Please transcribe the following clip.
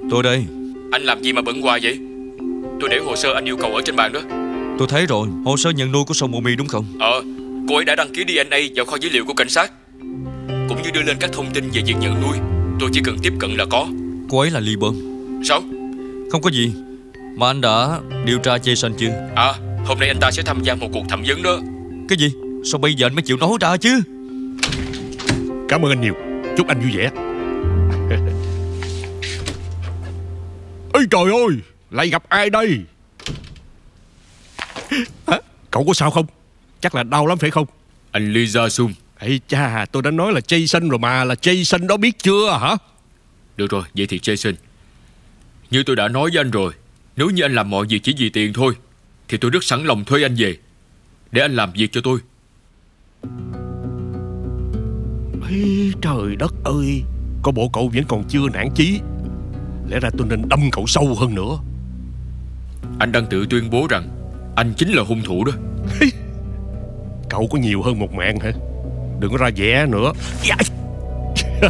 Tôi đây. Anh làm gì mà bận hoài vậy? Tôi để hồ sơ anh yêu cầu ở trên bàn đó. Tôi thấy rồi, hồ sơ nhận nuôi của Song Momi đúng không? Cô ấy đã đăng ký DNA vào kho dữ liệu của cảnh sát, cũng như đưa lên các thông tin về việc nhận nuôi. Tôi chỉ cần tiếp cận là có. Cô ấy là Lee Bom. Sao? Không có gì. Mà anh đã điều tra Jason chưa? Hôm nay anh ta sẽ tham gia một cuộc thẩm vấn đó. Cái gì? Sao bây giờ anh mới chịu nói ra chứ? Cảm ơn anh nhiều. Chúc anh vui vẻ. Ê trời ơi, lại gặp ai đây? Hả? Cậu có sao không? Chắc là đau lắm phải không? Anh Lee Jae-sung. Ê cha, tôi đã nói là Jason rồi mà. Là Jason đó, biết chưa hả? Được rồi, vậy thì Jason, như tôi đã nói với anh rồi, nếu như anh làm mọi việc chỉ vì tiền thôi thì tôi rất sẵn lòng thuê anh về để anh làm việc cho tôi. Ê trời đất ơi, có bộ cậu vẫn còn chưa nản chí. Lẽ ra tôi nên đâm cậu sâu hơn nữa. Anh đang tự tuyên bố rằng anh chính là hung thủ đó. Cậu có nhiều hơn một mạng hả? Đừng có ra vẻ nữa.